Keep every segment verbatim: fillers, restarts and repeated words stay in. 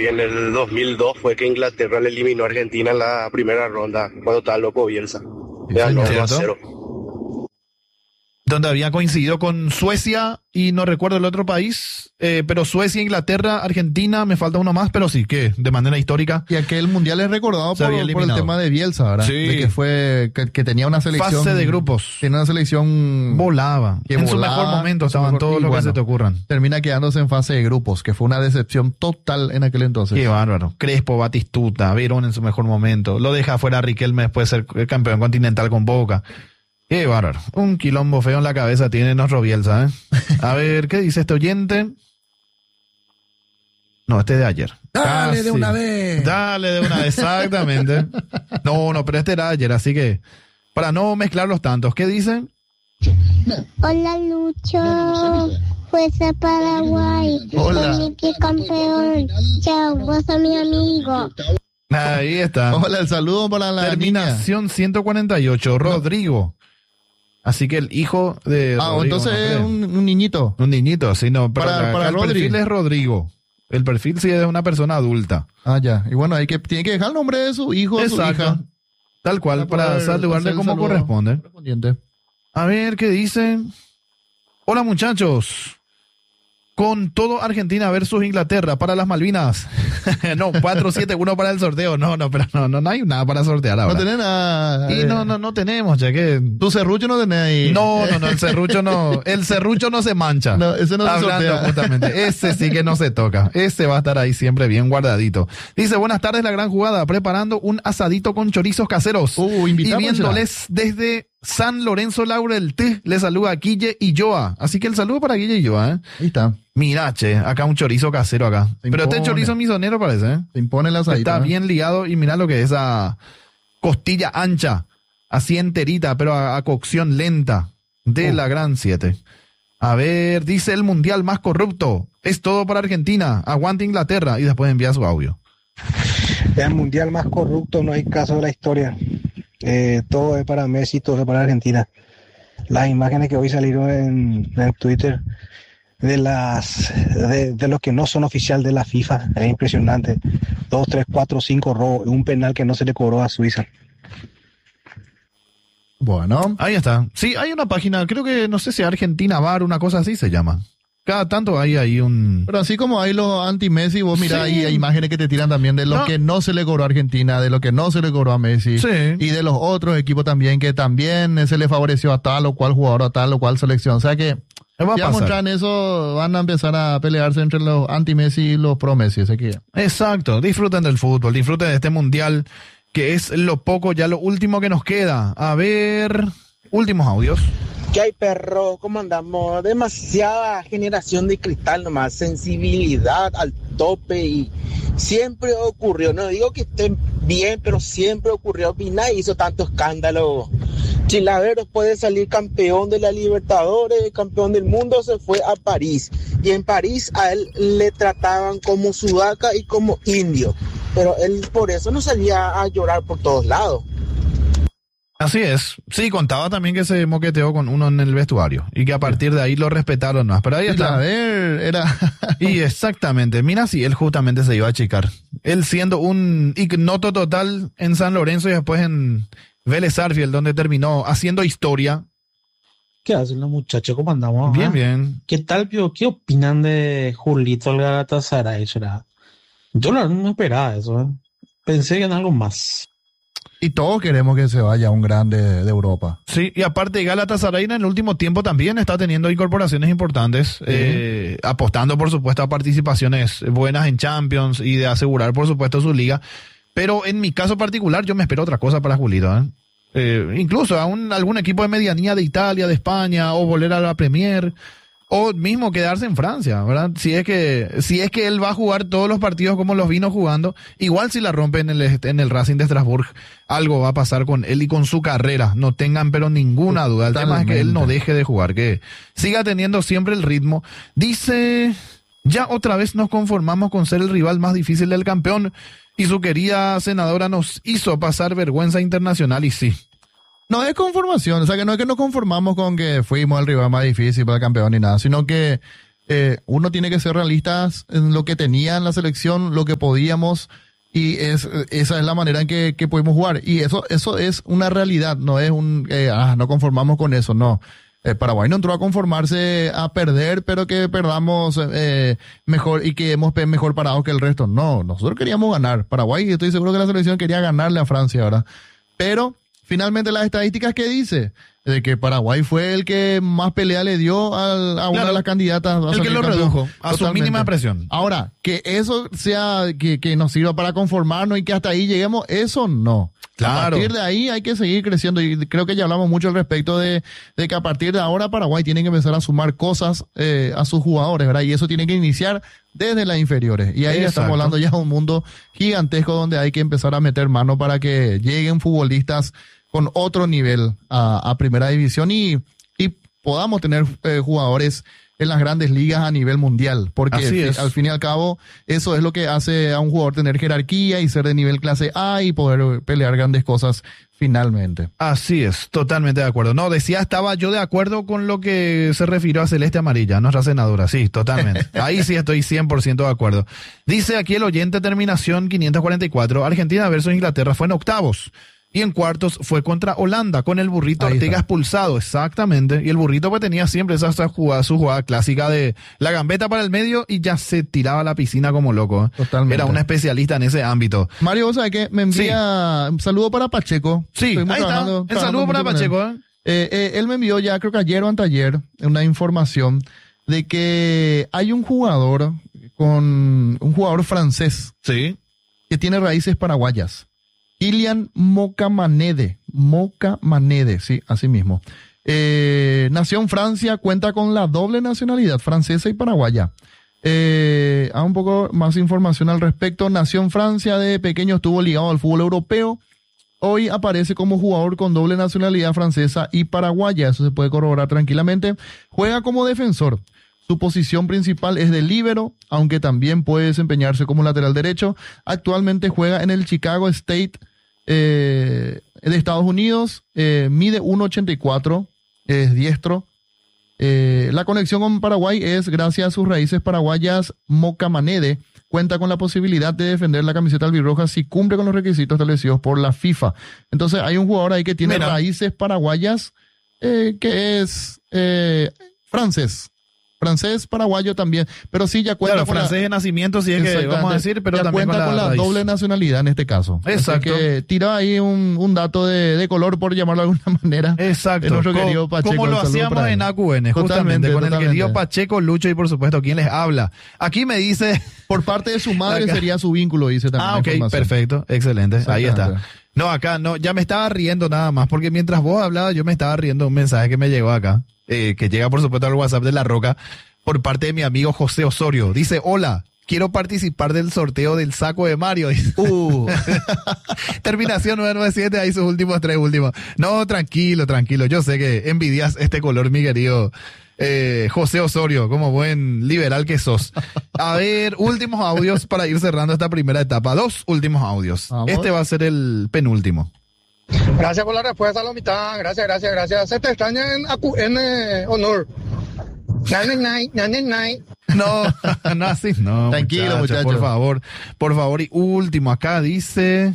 y en el dos mil dos fue que Inglaterra le eliminó a Argentina en la primera ronda, cuando estaba loco Bielsa. Ganó dos a cero. Donde había coincidido con Suecia y no recuerdo el otro país, eh, pero Suecia, Inglaterra, Argentina, me falta uno más, pero sí, que de manera histórica. Y aquel mundial es recordado por, por el tema de Bielsa, ¿verdad? Sí. De que fue, que, que tenía una selección. Fase de grupos. Tenía una selección. Volaba. Que en volaba, su mejor momento estaban todos los bueno, que se te ocurran. Termina quedándose en fase de grupos, que fue una decepción total en aquel entonces. Qué bárbaro. Crespo, Batistuta, Verón en su mejor momento. Lo deja fuera Riquelme después de ser campeón continental con Boca. Qué bárbaro. Un quilombo feo en la cabeza tiene nuestro Bielsa, ¿eh? A ver, ¿qué dice este oyente? No, este es de ayer. Dale Casi. de una vez. Dale de una vez, exactamente. No, no, pero este era ayer, así que para no mezclar los tantos, ¿qué dice? Hola, Lucho. Fuerza Paraguay. Hola. Qué campeón. Chao, vos sos mi amigo. Ahí está. Hola, el saludo para la terminación niña. ciento cuarenta y ocho, Rodrigo. Así que el hijo de Ah, Rodrigo, entonces ¿no es cree? un, un niñito. Un niñito, sí, no. Pero Para- acá para el Rodri. perfil es Rodrigo. El perfil sí es de una persona adulta. Ah, ya. Y bueno, hay que, tiene que dejar el nombre de su hijo o su Exacto. hija. Tal cual, para poder saludarle hacer el como saludo corresponde. correspondiente. A ver, ¿qué dice? Hola, muchachos. Con todo Argentina versus Inglaterra para las Malvinas. No, cuatro siete uno para el sorteo. No, no, pero no, no, no hay nada para sortear ahora. No tenés nada. Y eh, no, no, no tenemos, ya que... Tu serrucho no tenés ahí. No, no, no, el serrucho no, el serrucho no se mancha. No, ese no se Hablando sortea. justamente, ese sí que no se toca. Ese va a estar ahí siempre bien guardadito. Dice, buenas tardes, la gran jugada, preparando un asadito con chorizos caseros. Uh, y invitamos viéndoles desde San Lorenzo Laurel T, le saluda a Guille y Joa. Así que el saludo para Guille y Joa, ¿eh? Ahí está. Mira, che, acá un chorizo casero acá. Se Pero este impone. chorizo misonero parece, ¿eh? Se impone el asadito. Está ¿eh? bien ligado y mira lo que es esa costilla ancha, así enterita, pero a, a cocción lenta de Uh. la Gran siete. A ver, dice el mundial más corrupto. Es todo para Argentina. Aguante Inglaterra. Y después envía su audio. El mundial más corrupto, no hay caso de la historia. Eh, todo es para Messi, todo es para Argentina. Las imágenes que hoy salieron en, en Twitter de las de, de los que no son oficial de la FIFA es impresionante. Dos, tres, cuatro, cinco robos, un penal que no se le cobró a Suiza. Bueno. Ahí está. Sí, hay una página, creo que, no sé si Argentina Bar, una cosa así se llama. Cada tanto hay ahí un... Pero así como hay los anti-Messi, vos mirá, Sí. ahí hay imágenes que te tiran también de lo No. que no se le cobró a Argentina, de lo que no se le cobró a Messi. Sí. Y de los otros equipos también, que también se le favoreció a tal o cual jugador, a tal o cual selección. O sea que, Va a ya pasar. muestran eso, van a empezar a pelearse entre los anti-Messi y los pro-Messi. Así que, Exacto, disfruten del fútbol, disfruten de este mundial, que es lo poco, ya lo último que nos queda. A ver, últimos audios. ¿Qué hay, perro? ¿Cómo andamos? Demasiada generación de cristal nomás, sensibilidad al tope y siempre ocurrió, no digo que estén bien, pero siempre ocurrió y nadie hizo tanto escándalo. Chilaveros puede salir campeón de la Libertadores, campeón del mundo, se fue a París y en París a él le trataban como sudaca y como indio, pero él por eso no salía a llorar por todos lados. Así es. Sí, contaba también que se moqueteó con uno en el vestuario y que a partir de ahí lo respetaron más. Pero ahí a está. ver, era... Y exactamente, mira si él justamente se iba a achicar. Él siendo un ignoto total en San Lorenzo y después en Vélez Sarsfield, donde terminó haciendo historia. ¿Qué hacen los muchachos? ¿Cómo andamos? Bien, ah? bien. ¿Qué tal, Pio? ¿Qué opinan de Julito el Galatasaray? ¿Será? Yo no, no esperaba eso, ¿eh? Pensé en algo más. Y todos queremos que se vaya un grande de, de Europa. Sí, y aparte Galatasaray en el último tiempo también está teniendo incorporaciones importantes, eh, apostando por supuesto a participaciones buenas en Champions y de asegurar por supuesto su liga. Pero en mi caso particular yo me espero otra cosa para Julito, ¿eh? Eh, incluso a un, algún equipo de medianía de Italia, de España, o volver a la Premier, o mismo quedarse en Francia, ¿verdad? Si es que si es que él va a jugar todos los partidos como los vino jugando, igual si la rompe en el, en el Racing de Estrasburgo, algo va a pasar con él y con su carrera, no tengan pero ninguna duda. El tema es que él no deje de jugar, que siga teniendo siempre el ritmo. Dice, ya otra vez nos conformamos con ser el rival más difícil del campeón y su querida senadora nos hizo pasar vergüenza internacional y sí. No es conformación, o sea que no es que nos conformamos con que fuimos el rival más difícil para el campeón ni nada, sino que eh, uno tiene que ser realistas en lo que tenía en la selección, lo que podíamos, y es esa es la manera en que, que podemos jugar. Y eso eso es una realidad, no es un, eh, ah, no conformamos con eso, no. Eh, Paraguay no entró a conformarse a perder, pero que perdamos eh, mejor y que hemos pe- mejor parados que el resto. No, nosotros queríamos ganar. Paraguay, estoy seguro que la selección quería ganarle a Francia ahora. Pero finalmente las estadísticas que dice de que Paraguay fue el que más pelea le dio al, a una Claro, de las candidatas a el que salir lo campeón. redujo a su Totalmente. mínima presión. Ahora, que eso sea, que, que nos sirva para conformarnos y que hasta ahí lleguemos, eso no. Claro. A partir de ahí hay que seguir creciendo y creo que ya hablamos mucho al respecto de, de que a partir de ahora Paraguay tiene que empezar a sumar cosas eh, a sus jugadores, ¿verdad? Y eso tiene que iniciar desde las inferiores. Y ahí Exacto. estamos hablando ya de un mundo gigantesco donde hay que empezar a meter mano para que lleguen futbolistas con otro nivel a, a primera división y, y podamos tener eh, jugadores en las grandes ligas a nivel mundial, porque Así fi- es. al fin y al cabo eso es lo que hace a un jugador tener jerarquía y ser de nivel clase A y poder pelear grandes cosas finalmente. Así es, totalmente de acuerdo. No, decía, estaba yo de acuerdo con lo que se refirió a Celeste Amarilla, nuestra senadora, sí, totalmente. Ahí sí estoy cien por ciento de acuerdo. Dice aquí el oyente, terminación quinientos cuarenta y cuatro, Argentina versus Inglaterra fue en octavos. Y en cuartos fue contra Holanda, con el burrito Ahí Ortega está. expulsado, exactamente. Y el burrito pues tenía siempre esa, esa jugada, su jugada clásica de la gambeta para el medio y ya se tiraba a la piscina como loco. ¿eh? Totalmente. Era un especialista en ese ámbito. Mario, ¿vos sabés qué? Me envía un saludo para Pacheco. Sí, Estuvimos ahí está. trabajando- El trabajando saludo para mucho con él. Pacheco. ¿eh? Eh, eh, él me envió ya, creo que ayer o anteayer, una información de que hay un jugador con un jugador francés Sí. que tiene raíces paraguayas. Ilian Mocamanede. Mocamanede, sí, así mismo. Eh, nació en Francia, cuenta con la doble nacionalidad, francesa y paraguaya. Eh, a un poco más información al respecto. Nació en Francia, de pequeño estuvo ligado al fútbol europeo. Hoy aparece como jugador con doble nacionalidad francesa y paraguaya. Eso se puede corroborar tranquilamente. Juega como defensor. Su posición principal es de líbero, aunque también puede desempeñarse como lateral derecho. Actualmente juega en el Chicago State eh, de Estados Unidos. Eh, mide uno ochenta y cuatro, es diestro. Eh, la conexión con Paraguay es gracias a sus raíces paraguayas. Mocamanede cuenta con la posibilidad de defender la camiseta albirroja si cumple con los requisitos establecidos por la FIFA. Entonces hay un jugador ahí que tiene Mira. raíces paraguayas eh, que es eh, francés. Francés, paraguayo también, pero sí ya cuenta Claro, con francés la, de nacimiento, sí es que Exactamente. vamos a decir, pero ya también cuenta con la, con la raíz. doble nacionalidad en este caso. Exacto. Así que tira ahí un, un dato de, de color, por llamarlo de alguna manera. Exacto, de nuestro Co- querido Pacheco. como lo Un saludo hacíamos para él. en A Q N, justamente, Totalmente, con el totalmente. querido Pacheco, Lucho y por supuesto quien les habla. Aquí me dice... Por parte de su madre Acá. sería su vínculo, dice también. Ah, la ok, información. perfecto, excelente, ahí está. Exactamente. No, acá no, ya me estaba riendo nada más, porque mientras vos hablabas yo me estaba riendo de un mensaje que me llegó acá, eh, que llega por supuesto al WhatsApp de La Roca, por parte de mi amigo José Osorio. Dice, hola, quiero participar del sorteo del saco de Mario. Dice. Uh, Terminación nueve nueve siete, ahí sus últimos tres últimos. No, tranquilo, tranquilo. Yo sé que envidias este color, mi querido eh, José Osorio, como buen liberal que sos. A ver, últimos audios para ir cerrando esta primera etapa. Dos últimos audios. Vamos. Este va a ser el penúltimo. Gracias por la respuesta, Lomita. Gracias, gracias, gracias. Se te extraña en, acu- en eh, honor. Nine, nine, nine, nine. No, no así, no. Tranquilo, muchacho. Por favor, por favor. Y último, acá dice...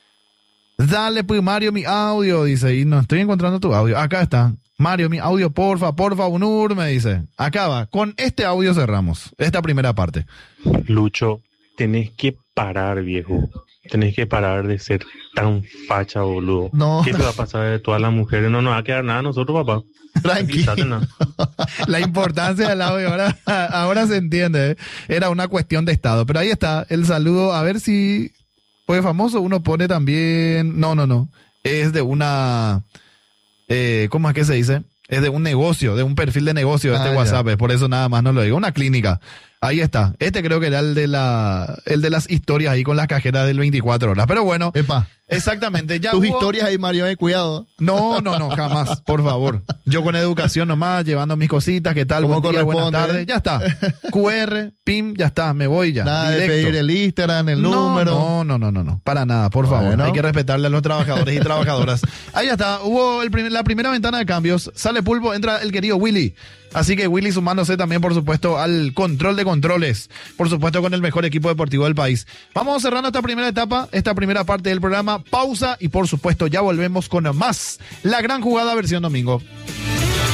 Dale, pues, Mario, mi audio, dice. Y no estoy encontrando tu audio. Acá está. Mario, mi audio, porfa, porfa, Unur, me dice. Acá va. Con este audio cerramos esta primera parte. Lucho, tenés que parar, viejo. Tenés que parar de ser tan facha, boludo. No. ¿Qué te va a pasar de todas las mujeres? No nos va a quedar nada a nosotros, papá. tranquilo. Quítate nada. La importancia del audio, ahora, ahora se entiende. ¿eh? Era una cuestión de estado. Pero ahí está, el saludo. A ver si fue famoso. Uno pone también... No, no, no. Es de una... Eh, ¿Cómo es que se dice? Es de un negocio, de un perfil de negocio de Ah, este ya. WhatsApp. es Por eso nada más no lo digo. Una clínica. Ahí está. Este creo que era el de la, el de las historias ahí con las cajeras del veinticuatro horas. Pero bueno, Epa, exactamente. Ya tus hubo- historias ahí, Mario, eh, cuidado. No, no, no, jamás, por favor. Yo con educación nomás, llevando mis cositas, ¿qué tal? Como Buen día, buenas corresponde, tardes. ¿eh? Ya está. Q R, pim, ya está, me voy ya. Nada de directo. pedir el Instagram, el No, número. No, no, no, no, no, para nada, por favor. Bueno. Hay que respetarle a los trabajadores y trabajadoras. Ahí ya está, hubo el primer- la primera ventana de cambios, sale Pulpo, entra el querido Willy. Así que Willy sumándose también, por supuesto, al control de controles, por supuesto, con el mejor equipo deportivo del país. Vamos cerrando esta primera etapa, esta primera parte del programa. Pausa y, por supuesto, ya volvemos con más La Gran Jugada versión domingo.